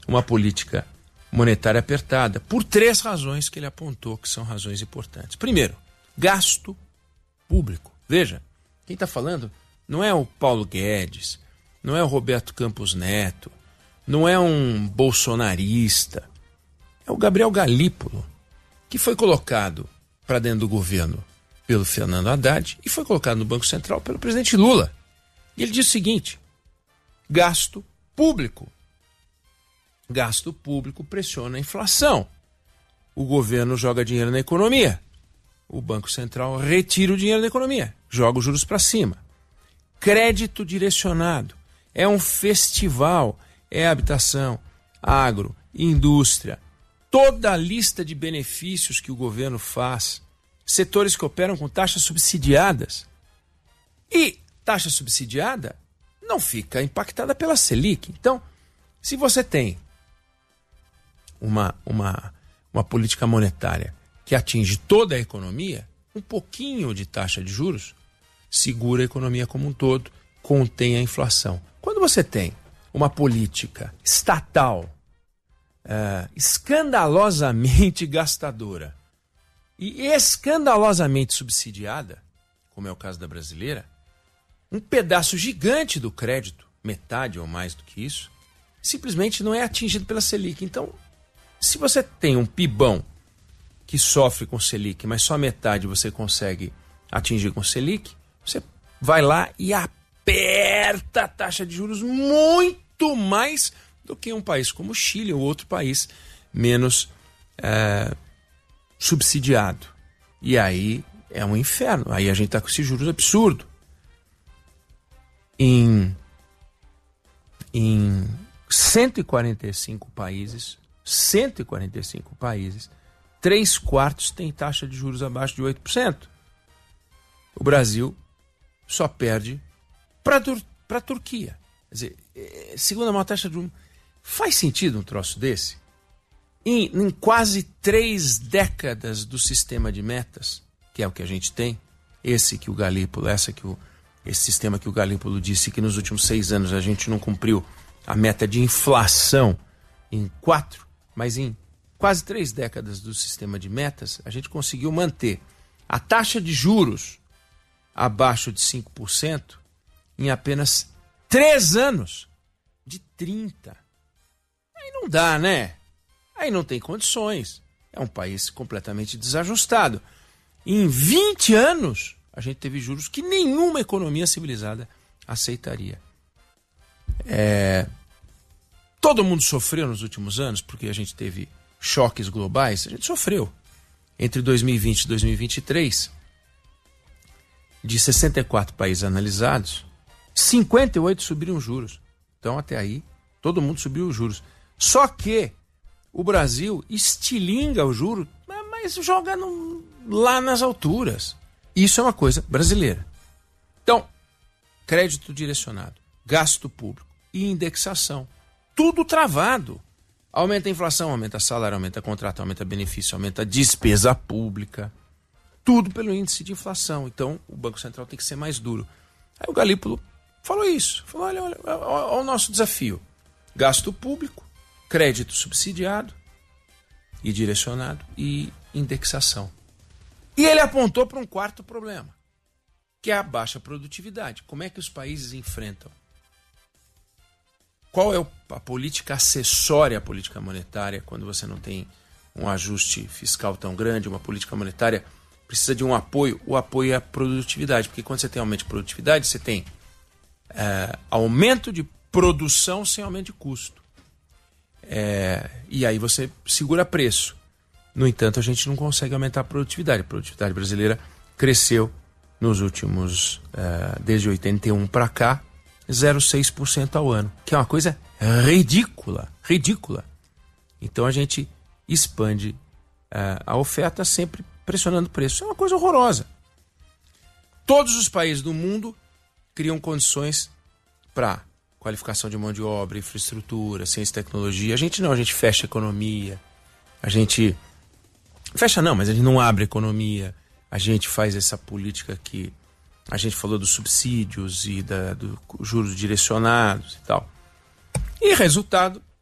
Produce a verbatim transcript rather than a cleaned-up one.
uma política monetária apertada, por três razões que ele apontou que são razões importantes. Primeiro, gasto público. Veja, quem está falando não é o Paulo Guedes, não é o Roberto Campos Neto, não é um bolsonarista, é o Gabriel Galípolo, que foi colocado para dentro do governo pelo Fernando Haddad e foi colocado no Banco Central pelo presidente Lula. E ele diz o seguinte: gasto público. Gasto público pressiona a inflação. O governo joga dinheiro na economia. O Banco Central retira o dinheiro da economia, joga os juros para cima. Crédito direcionado. É um festival. É habitação, agro, indústria. Toda a lista de benefícios que o governo faz. Setores que operam com taxas subsidiadas. E taxa subsidiada não fica impactada pela Selic. Então, se você tem uma, uma, uma política monetária que atinge toda a economia, um pouquinho de taxa de juros segura a economia como um todo, contém a inflação. Quando você tem uma política estatal uh, escandalosamente gastadora e escandalosamente subsidiada, como é o caso da brasileira, um pedaço gigante do crédito, metade ou mais do que isso, simplesmente não é atingido pela Selic. Então, se você tem um pibão que sofre com Selic, mas só metade você consegue atingir com Selic, você vai lá e aperta a taxa de juros muito mais do que um país como o Chile ou outro país menos é, subsidiado. E aí é um inferno. Aí a gente está com esses juros absurdos. Em, em cento e quarenta e cinco países, cento e quarenta e cinco países, três quartos têm taxa de juros abaixo de oito por cento. O Brasil só perde para a Turquia. Quer dizer, é, segundo a maior taxa de juros. Faz sentido um troço desse? Em, em quase três décadas do sistema de metas, que é o que a gente tem, esse que o Galípolo, essa que o, esse sistema que o Galípolo disse que nos últimos seis anos a gente não cumpriu a meta de inflação em quatro, mas em quase três décadas do sistema de metas, a gente conseguiu manter a taxa de juros abaixo de cinco por cento em apenas três anos de trinta. Aí não dá, né? Aí não tem condições. É um país completamente desajustado. Em vinte anos, a gente teve juros que nenhuma economia civilizada aceitaria. É... Todo mundo sofreu nos últimos anos, porque a gente teve choques globais. A gente sofreu. Entre dois mil e vinte e dois mil e vinte e três, de sessenta e quatro países analisados, cinquenta e oito subiram juros. Então, até aí, todo mundo subiu os juros. Só que o Brasil estilinga o juro, mas joga no, lá nas alturas. Isso é uma coisa brasileira. Então, crédito direcionado, gasto público e indexação. Tudo travado. Aumenta a inflação, aumenta salário, aumenta contrato, aumenta benefício, aumenta a despesa pública. Tudo pelo índice de inflação. Então, o Banco Central tem que ser mais duro. Aí o Galípolo falou isso. Falou, olha, olha, olha, olha o nosso desafio. Gasto público, crédito subsidiado e direcionado e indexação. E ele apontou para um quarto problema, que é a baixa produtividade. Como é que os países enfrentam? Qual é a política acessória à política monetária quando você não tem um ajuste fiscal tão grande? Uma política monetária precisa de um apoio. O apoio é a produtividade, porque quando você tem aumento de produtividade, você tem é, aumento de produção sem aumento de custo. É, e aí você segura preço. No entanto, a gente não consegue aumentar a produtividade. A produtividade brasileira cresceu nos últimos, é, desde oitenta e um para cá, zero vírgula seis por cento ao ano, que é uma coisa ridícula, ridícula. Então a gente expande uh, a oferta sempre pressionando o preço. É uma coisa horrorosa. Todos os países do mundo criam condições para qualificação de mão de obra, infraestrutura, ciência e tecnologia. A gente não, a gente fecha a economia, a gente... Fecha não, mas a gente não abre a economia, a gente faz essa política que a gente falou dos subsídios e da, dos juros direcionados e tal. E resultado,